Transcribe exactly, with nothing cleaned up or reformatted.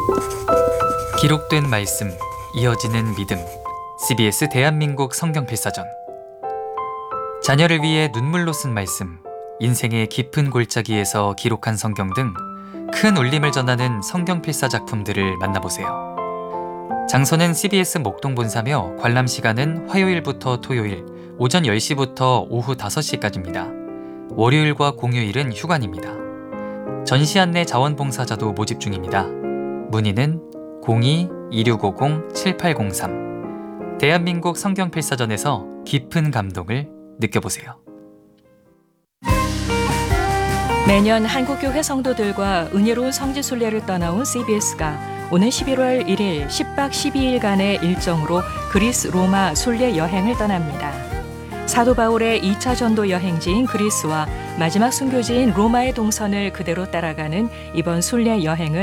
기록된 말씀, 이어지는 믿음. 씨비에스 대한민국 성경필사전. 자녀를 위해 눈물로 쓴 말씀, 인생의 깊은 골짜기에서 기록한 성경 등 큰 울림을 전하는 성경필사 작품들을 만나보세요. 장소는 씨비에스 목동본사며 관람 시간은 화요일부터 토요일 오전 열 시부터 오후 다섯 시까지입니다. 월요일과 공휴일은 휴관입니다. 전시 안내 자원봉사자도 모집 중입니다. 문의는 공이 이육오공 칠팔공삼. 대한민국 성경필사전에서 깊은 감동을 느껴보세요. 매년 한국교회 성도들과 은혜로운 성지순례를 떠나온 씨비에스가 오는 십일월 일일 십 박 십이 일간의 일정으로 그리스 로마 순례 여행을 떠납니다. 사도 바울의 이 차 전도 여행지인 그리스와 마지막 순교지인 로마의 동선을 그대로 따라가는 이번 순례 여행은